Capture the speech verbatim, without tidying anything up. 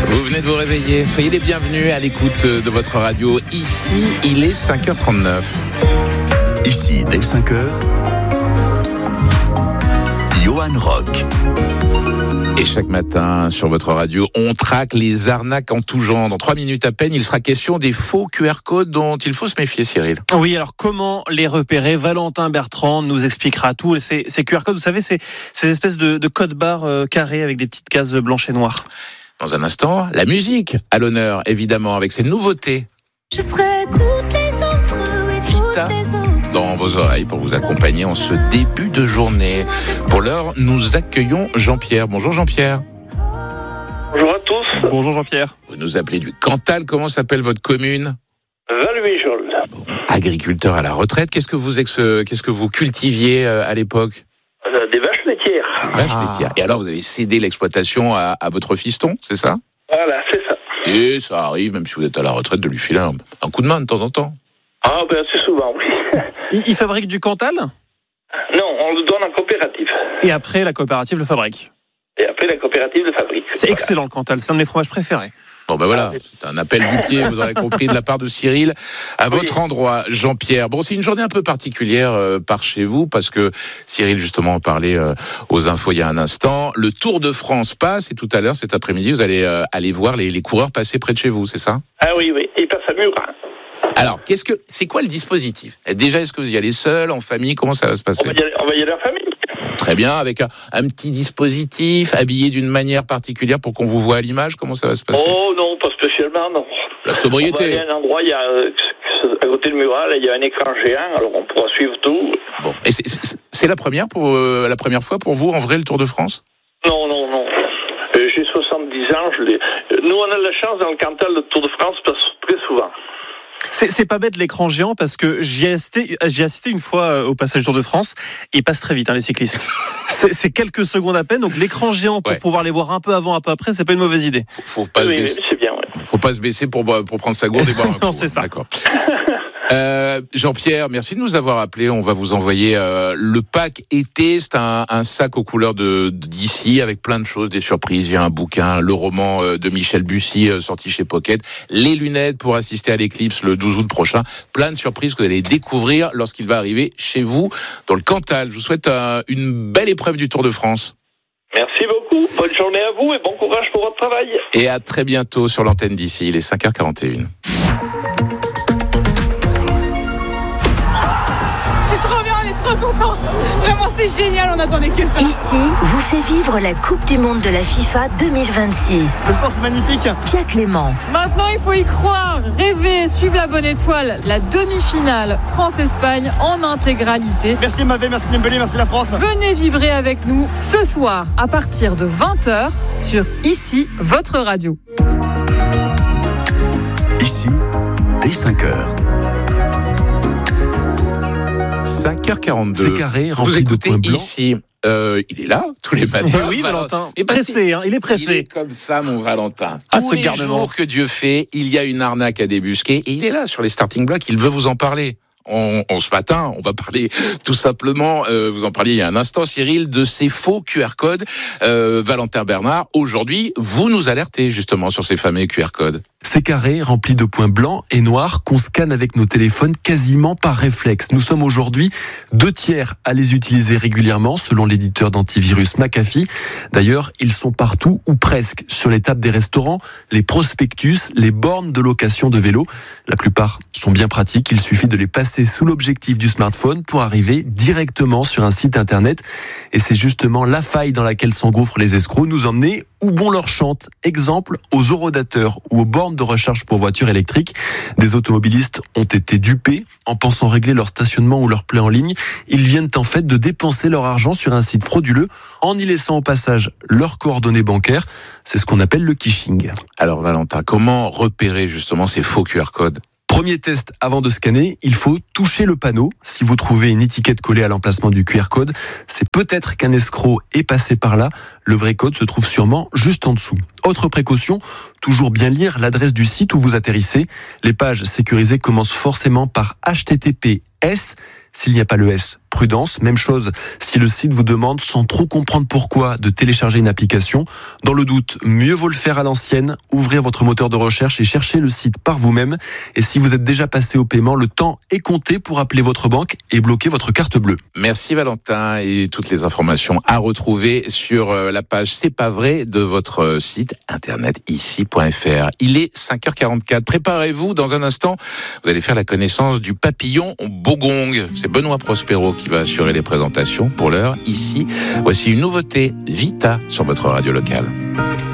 Vous venez de vous réveiller, soyez les bienvenus à l'écoute de votre radio. Ici, il est cinq heures trente-neuf. Ici, dès cinq heures, Johan Rock. Et chaque matin, sur votre radio, on traque les arnaques en tout genre. Dans trois minutes à peine, il sera question des faux Q R codes dont il faut se méfier, Cyril. Oui, alors comment les repérer ? Valentin Bertrand nous expliquera tout. Ces, ces Q R codes, vous savez, c'est ces espèces de, de codes barres euh, carrés avec des petites cases blanches et noires. Dans un instant, la musique à l'honneur, évidemment, avec ses nouveautés. Je serai toutes les autres et toutes Vita les autres. Dans vos oreilles pour vous accompagner en ce début de journée. Pour l'heure, nous accueillons Jean-Pierre. Bonjour Jean-Pierre. Bonjour à tous. Bonjour Jean-Pierre. Vous nous appelez du Cantal. Comment s'appelle votre commune ? Valuéjol. Agriculteur à la retraite. Qu'est-ce que vous ex- qu'est-ce que vous cultiviez à l'époque ? Euh, des vaches laitières. Vache laitière. Et alors, vous avez cédé l'exploitation à, à votre fiston, c'est ça ? Voilà, c'est ça. Et ça arrive, même si vous êtes à la retraite, de lui filer un, un coup de main de temps en temps. Ah, ben, c'est souvent, oui. Il, il fabrique du Cantal ? Non, on le donne en coopérative. Et après, la coopérative le fabrique. Et après, la coopérative le fabrique. C'est Voilà. excellent le Cantal, c'est un de mes fromages préférés. Bon ben voilà, c'est un appel du pied, vous aurez compris, de la part de Cyril, à votre Oui. endroit, Jean-Pierre. Bon, c'est une journée un peu particulière euh, par chez vous, parce que Cyril, justement, en parlait euh, aux infos il y a un instant. Le Tour de France passe, et tout à l'heure, cet après-midi, vous allez euh, aller voir les, les coureurs passer près de chez vous, c'est ça ? Ah oui, oui. Il passe à Murat. Alors, qu'est-ce que, c'est quoi le dispositif ? Déjà, est-ce que vous y allez seul, en famille ? Comment ça va se On passer va y aller, on va y aller en famille. Très bien, avec un, un petit dispositif, habillé d'une manière particulière pour qu'on vous voit à l'image. Comment ça va se passer ? Oh non, pas spécialement, non. La On va sobriété. aller à un endroit, il y a, euh, à côté de Murat, là, il y a un écran géant, alors on pourra suivre tout. Bon, et c'est, c'est, c'est la première pour euh, la première fois pour vous en vrai le Tour de France ? Non, non, non. Euh, j'ai soixante-dix ans, je l'ai. Nous, on a de la chance dans le Cantal, le Tour de France passe très souvent. C'est, c'est pas bête l'écran géant parce que j'y ai assisté, j'y ai assisté une fois euh, au passage du Tour de France et ils passent très vite hein, les cyclistes. c'est, c'est quelques secondes à peine, donc l'écran géant pour Ouais. pouvoir les voir un peu avant, un peu après, c'est pas une mauvaise idée. Faut, faut pas Oui, se oui, baisser. c'est bien, ouais. Faut pas se baisser pour boire- pour prendre sa gourde et boire un coup. Non, c'est ça. D'accord. Euh, Jean-Pierre, merci de nous avoir appelé. On va vous envoyer euh, le pack été. C'est un, un sac aux couleurs de, de d'ici avec plein de choses, des surprises. Il y a un bouquin, le roman euh, de Michel Bussy euh, sorti chez Pocket, les lunettes pour assister à l'éclipse le douze août prochain. Plein de surprises que vous allez découvrir lorsqu'il va arriver chez vous dans le Cantal. Je vous souhaite euh, une belle épreuve du Tour de France. Merci beaucoup. Bonne journée à vous et bon courage pour votre travail. Et à très bientôt sur l'antenne d'ici. Il est cinq heures quarante et une. C'est trop bien, on est trop contents. Vraiment, c'est génial, on attendait que ça. Ici vous fait vivre la Coupe du Monde de la FIFA deux mille vingt-six. Le sport c'est magnifique. Pierre Clément, Maintenant, il faut y croire, rêver, suivre la bonne étoile. La demi-finale France-Espagne en intégralité. Merci Mavé, merci Dembélé, merci la France. Venez vibrer avec nous ce soir à partir de vingt heures sur Ici, votre radio. Ici, dès cinq heures. cinq heures quarante-deux. C'est carré, Vous rempli de écoutez points blancs. ici. Euh, il est là tous les matins. Eh oui Valentin, Et parce pressé, hein, il est Il est pressé. comme ça, mon Valentin. Ah, Tous ce les garnement. jours que Dieu fait, il y a une arnaque à débusquer. Et il est là sur les starting blocks. Il veut vous en parler. On, on, ce matin, on va parler tout simplement, euh, vous en parliez il y a un instant, Cyril, de ces faux Q R codes. Euh, Valentin Bernard, aujourd'hui, vous nous alertez justement sur ces fameux Q R codes. Ces carrés remplis de points blancs et noirs qu'on scanne avec nos téléphones quasiment par réflexe. Nous sommes aujourd'hui deux tiers à les utiliser régulièrement selon l'éditeur d'antivirus McAfee. D'ailleurs, ils sont partout ou presque sur les tables des restaurants, les prospectus, les bornes de location de vélos. La plupart sont bien pratiques. Il suffit de les passer sous l'objectif du smartphone pour arriver directement sur un site internet. Et c'est justement la faille dans laquelle s'engouffrent les escrocs, nous emmener où bon leur chante. Exemple, aux horodateurs ou aux bornes de recharge pour voitures électriques. Des automobilistes ont été dupés en pensant régler leur stationnement ou leur plaie en ligne. Ils viennent en fait de dépenser leur argent sur un site frauduleux en y laissant au passage leurs coordonnées bancaires. C'est ce qu'on appelle le phishing. Alors Valentin, comment repérer justement ces faux Q R codes ? Premier test avant de scanner, il faut toucher le panneau. Si vous trouvez une étiquette collée à l'emplacement du Q R code, c'est peut-être qu'un escroc est passé par là. Le vrai code se trouve sûrement juste en dessous. Autre précaution, toujours bien lire l'adresse du site où vous atterrissez. Les pages sécurisées commencent forcément par H T T P S. S'il n'y a pas le S, prenez prudence. Même chose si le site vous demande, sans trop comprendre pourquoi, de télécharger une application. Dans le doute, mieux vaut le faire à l'ancienne, ouvrir votre moteur de recherche et chercher le site par vous-même. Et si vous êtes déjà passé au paiement, le temps est compté pour appeler votre banque et bloquer votre carte bleue. Merci Valentin, et toutes les informations à retrouver sur la page C'est pas vrai de votre site internet ici point f r. Il est cinq heures quarante-quatre. Préparez-vous, dans un instant, vous allez faire la connaissance du papillon Bogong. C'est Benoît Prospero qui va assurer les présentations. Pour l'heure, ici, voici une nouveauté, Vita, sur votre radio locale.